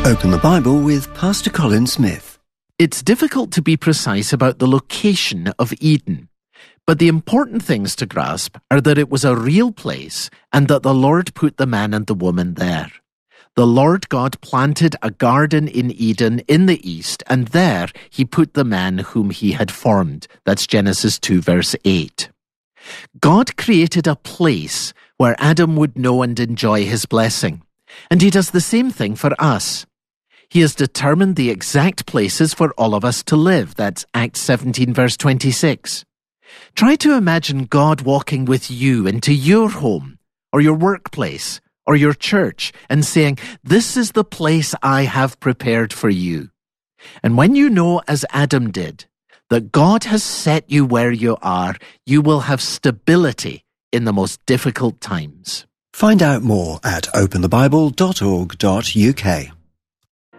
Open the Bible with Pastor Colin Smith. It's difficult to be precise about the location of Eden, but the important things to grasp are that it was a real place and that the Lord put the man and the woman there. The Lord God planted a garden in Eden in the east, and there he put the man whom he had formed. That's Genesis 2 verse 8. God created a place where Adam would know and enjoy his blessing, and he does the same thing for us. He has determined the exact places for all of us to live. That's Acts 17 verse 26. Try to imagine God walking with you into your home, or your workplace, or your church, and saying, "This is the place I have prepared for you." And when you know, as Adam did, that God has set you where you are, you will have stability in the most difficult times. Find out more at openthebible.org.uk.